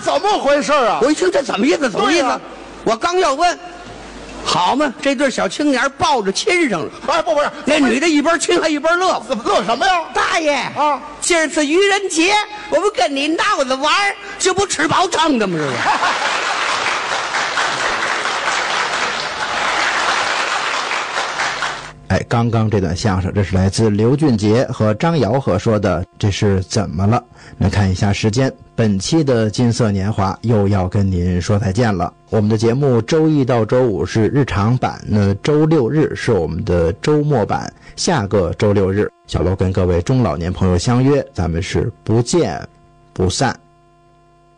怎么回事啊？ 我一听这怎么意思？怎么意思？我刚要问，好嘛，这对小青年抱着亲上了。 哎，不是， 那女的一边亲还一边乐， 怎么乐什么呀？ 大爷啊， 今儿是愚人节，我们跟你闹着玩，这不吃饱撑的吗？这是。 哎，刚刚这段相声，这是来自刘俊杰和张瑶和说的，这是怎么了？那看一下时间，本期的金色年华又要跟您说再见了。我们的节目周一到周五是日常版，那周六日是我们的周末版。下个周六日，小楼跟各位中老年朋友相约，咱们是不见不散。